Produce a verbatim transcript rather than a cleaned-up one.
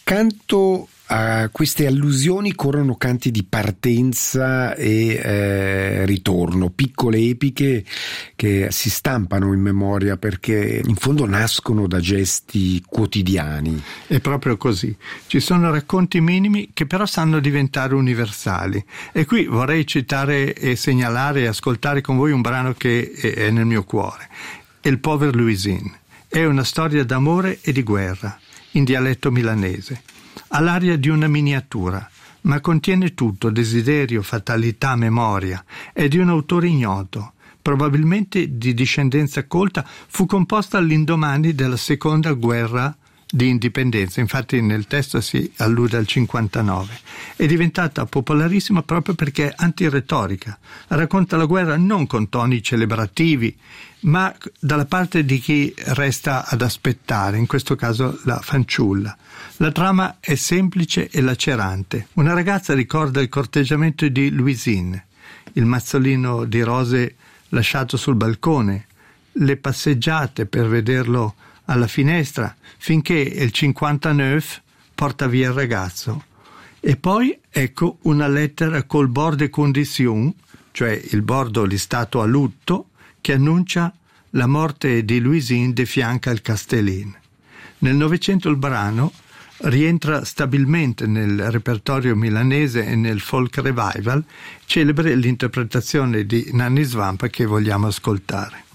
Accanto a queste allusioni corrono canti di partenza e eh, ritorno, piccole epiche che si stampano in memoria perché in fondo nascono da gesti quotidiani. È proprio così. Ci sono racconti minimi che però sanno diventare universali. E qui vorrei citare e segnalare e ascoltare con voi un brano che è nel mio cuore. Il Pauvre Louisine. È una storia d'amore e di guerra, in dialetto milanese. Ha l'aria di una miniatura, ma contiene tutto: desiderio, fatalità, memoria. È di un autore ignoto, probabilmente di discendenza colta. Fu composta all'indomani della seconda guerra di indipendenza, infatti nel testo si allude al cinquantanove. È diventata popolarissima proprio perché è antiretorica. Racconta la guerra non con toni celebrativi, ma dalla parte di chi resta ad aspettare, in questo caso la fanciulla. La trama è semplice e lacerante. Una ragazza ricorda il corteggiamento di Louisine, il mazzolino di rose lasciato sul balcone, le passeggiate per vederlo alla finestra, finché il cinquantanove porta via il ragazzo. E poi ecco una lettera col bord de condition, cioè il bordo listato a lutto, che annuncia la morte di Louisine de fianca al Castellin. Nel Novecento il brano rientra stabilmente nel repertorio milanese e nel folk revival, celebre l'interpretazione di Nanni Svampa che vogliamo ascoltare.